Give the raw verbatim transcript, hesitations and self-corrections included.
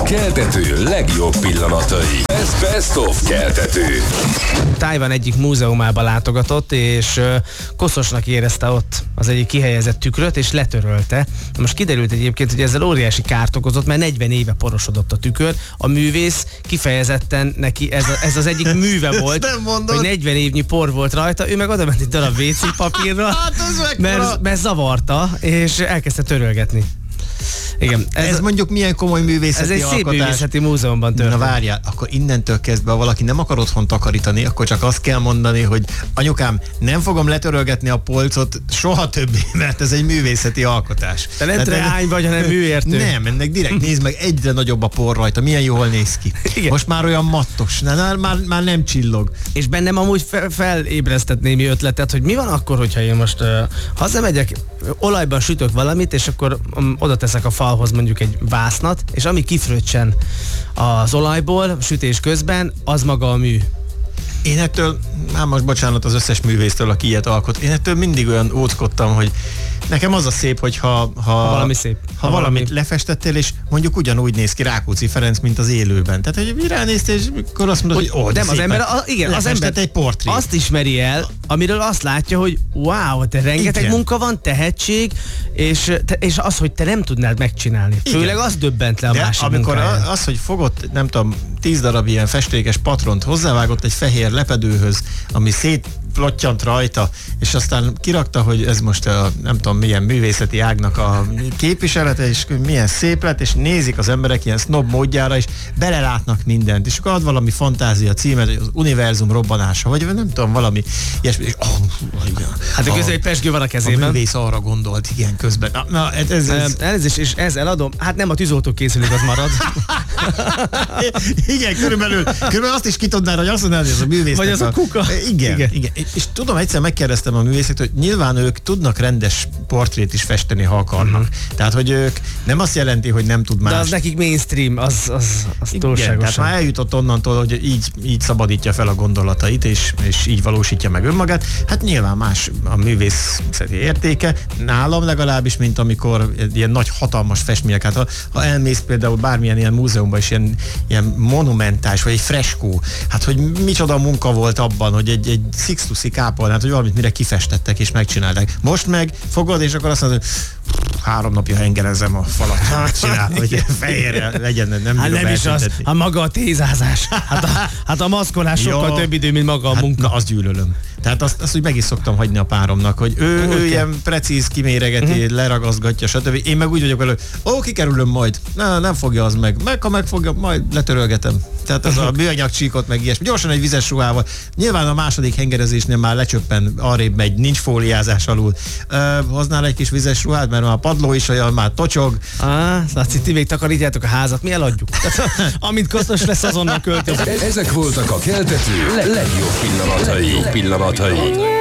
keltető legjobb pillanatai. Ez Best of Keltető. Tájvan egyik múzeumába látogatott, és koszosnak érezte ott az egyik kihelyezett tükröt, és letörölte. Most kiderült egyébként, hogy ezzel óriási kárt okozott, mert negyven éve porosodott a tükör. A művész kifejezetten neki ez, a, ez az egyik műve volt, hogy negyven évnyi por volt rajta, ő meg oda ment egy darab vé cé papírra, mert, mert zavarta, és elkezdte törölgetni. Igen, ez, ez mondjuk milyen komoly művészeti Ez egy alkotás. szép művészeti múzeumban történt. Na várjál, akkor innentől kezdve, ha valaki nem akar otthon takarítani, akkor csak azt kell mondani, hogy anyukám, nem fogom letörölgetni a polcot soha többé, mert ez egy művészeti alkotás. Te nem treány vagy, hanem műértő. Nem, ennek direkt nézd meg, egyre nagyobb a por rajta, milyen jól néz ki. Igen. Most már olyan mattos, már, már, már nem csillog. És bennem amúgy fel, felébresztett némi ötletet, hogy mi van akkor, hogyha én most uh, hazamegyek, olajban sütök valamit, és akkor um, oda teszek a falhoz mondjuk egy vásznat, és ami kifröccsen az olajból sütés közben, az maga a mű. Én ettől, már most bocsánat az összes művésztől, aki ilyet alkot, én ettől mindig olyan óckodtam, hogy nekem az a szép, hogy ha, ha, ha valami szép. Ha, ha valamit valami... lefestettél, és mondjuk ugyanúgy néz ki Rákóczi Ferenc, mint az élőben. Tehát, hogy ránéztél, és akkor azt mondod, hogy, hogy ó, nem, az ember, a, igen, az ember egy portrét. Azt ismeri el, amiről azt látja, hogy wow, te rengeteg igen. munka van, tehetség, és, te, és az, hogy te nem tudnád megcsinálni. Igen. Főleg az döbbent le a de másik amikor munkáján. az, hogy fogott, nem tudom, tíz darab ilyen festékes patront hozzávágott egy fehér lepedőhöz, ami szét plottyant rajta, és aztán kirakta, hogy ez most a nem tudom milyen művészeti ágnak a képviselete, és milyen szép lett, és nézik az emberek ilyen snob módjára, és belelátnak mindent, és akkor ad valami fantázia címet, az univerzum robbanása, vagy nem tudom, valami ilyesmi, és oh, igen. Hát a közben egy pezsgő van a kezében. A művész arra gondolt, igen, közben. Na, na ez, ez, ez. Elnézést, és ez eladom, hát nem a tűzoltó készülék, az marad. Igen, körülbelül, körülbelül azt is ki tudnád, hogy azt mondanád, hogy ez a művész. Vagy az a kuka. Igen, igen. igen. És tudom, egyszer megkérdeztem a művészet, hogy nyilván ők tudnak rendes portrét is festeni, ha akarnak. Uh-huh. Tehát, hogy ők nem azt jelenti, hogy nem tud más. De az nekik mainstream, az, az, az igen, túlságosan. Tehát már eljutott onnantól, hogy így, így szabadítja fel a gondolatait, és, és így valósítja meg önmagát. Hát nyilván más a művészeti értéke, nálam legalábbis, mint amikor ilyen nagy, hatalmas festmények. Hát ha, ha elmész például bármilyen ilyen múzeumban is ilyen, ilyen monumentális, vagy egy freskó, hát hogy micsoda munka volt abban, hogy egy, egy Sixtusi kápolnát, hogy valamit mire kifestettek és megcsinálták. Most meg fogod, és akkor azt mondod, hogy három napja hengerezem a falat. Hát csinál, hogy fehérre legyen, nem hát nem is az, hát maga a tézázás. Hát a, hát a maszkolás sokkal több idő, mint maga a hát, munka. Na, azt gyűlölöm. Tehát azt, azt úgy meg is szoktam hagyni a páromnak, hogy ő, okay. ő ilyen precíz, kiméregeti, uh-huh. leragazgatja, stb. Én meg úgy vagyok vele, hogy ó, kikerülöm majd. Na, nem fogja az meg. Meg, ha megfogja, majd letörölgetem. Tehát az a műanyag csíkot, meg ilyesmi. Gyorsan egy vizes ruhával. Nyilván a második hengerezésnél már lecsöppen, arrébb megy, nincs fóliázás alul. Uh, hoznál egy kis vizes ruhát, mert a padló is olyan, már tocsog. Ah, látszik, ti még takarítjátok a házat, mi eladjuk. Amint kosztos lesz, azonnal költözik. Ezek voltak a keltető legjobb pillanatai. Pillanatai.